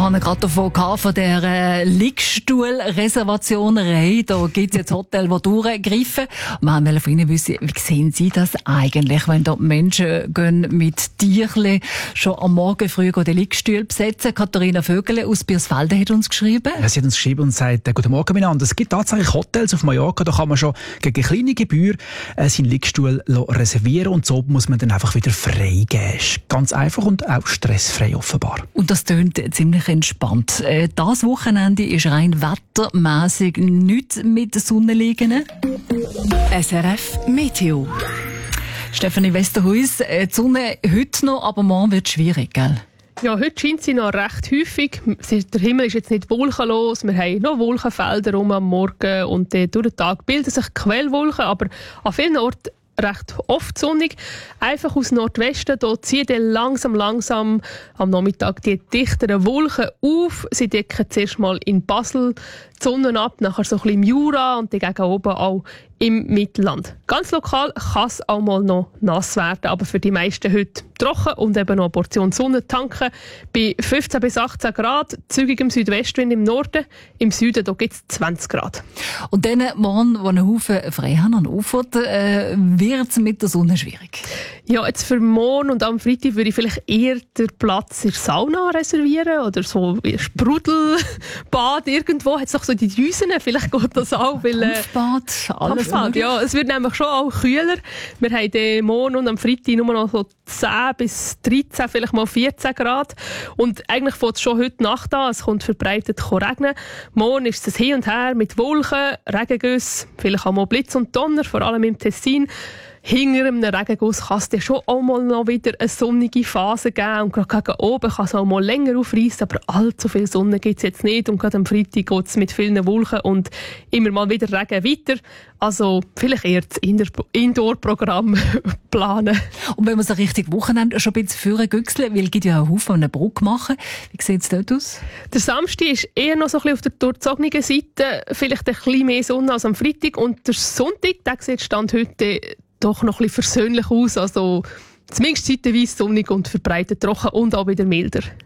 habe gerade davon gehabt, von der Liegestuhlreservationerei. Da gibt es jetzt Hotels, die durchgreifen. Wir wollen von Ihnen wissen, wie sehen Sie das eigentlich, wenn da Menschen gehen mit Tierchen schon am Morgen früh den Liegestuhl besetzen? Katharina Vögele aus Birsfelden hat uns geschrieben. Ja, sie hat uns geschrieben und sagt, guten Morgen miteinander. Es gibt tatsächlich Hotels auf Mallorca, da kann man schon gegen kleine Gebühr seinen Liegestuhl reservieren und so muss man dann einfach wieder freigeben. Ganz einfach und auch stressfrei offenbar. Und das tönt ziemlich entspannt. Das Wochenende ist rein wettermässig nichts mit der Sonne liegen. SRF Meteo. Stefanie Westerhuis, die Sonne heute noch, aber morgen wird es schwierig, gell? Ja, heute scheint sie noch recht häufig. Der Himmel ist jetzt nicht wolkenlos. Wir haben noch Wolkenfelder am Morgen und durch den Tag bilden sich Quellwolken, aber an vielen Orten recht oft sonnig. Einfach aus Nordwesten, da ziehen dann langsam am Nachmittag die dichteren Wolken auf. Sie decken zuerst mal in Basel die Sonne ab, nachher so ein bisschen im Jura und dann gegen oben auch im Mittelland. Ganz lokal kann es auch mal noch nass werden, aber für die meisten heute trocken und eben noch eine Portion Sonne tanken. Bei 15 bis 18 Grad, zügigem Südwestwind im Norden, im Süden gibt es 20 Grad. Und dann morgen, wo ein Haufen frei haben an Ufern, wird es mit der Sonne schwierig? Ja, jetzt für morgen und am Freitag würde ich vielleicht eher den Platz in der Sauna reservieren oder so ein Sprudelbad irgendwo. Hat es doch so die Düsen, vielleicht geht das auch. Dampfbad, alles. Ja, es wird nämlich schon auch kühler. Wir haben morgen und am Freitag nur noch so 10 bis 13, vielleicht mal 14 Grad. Und eigentlich fängt es schon heute Nacht an. Es kommt verbreitet regnen. Morgen ist es hin und her mit Wolken, Regengüsse, vielleicht auch mal Blitz und Donner, vor allem im Tessin. Hinter einem Regenguss kann es dann schon auch mal noch wieder eine sonnige Phase geben. Und gerade gegen oben kann es auch mal länger aufreissen, aber allzu viel Sonne gibt es jetzt nicht. Und gerade am Freitag geht es mit vielen Wolken und immer mal wieder Regen weiter. Also vielleicht eher das Indoor-Programm planen. Und wenn man so richtig Wochenende schon ein bisschen führen güchseln, weil es gibt ja einen Haufen eine Brücke machen. Wie sieht es dort aus? Der Samstag ist eher noch so ein bisschen auf der durchzogenen Seite. Vielleicht ein bisschen mehr Sonne als am Freitag. Und der Sonntag, der sieht Stand heute doch noch ein bisschen versöhnlich aus. Also zumindest zeitweise sonnig und verbreitet trocken und auch wieder milder.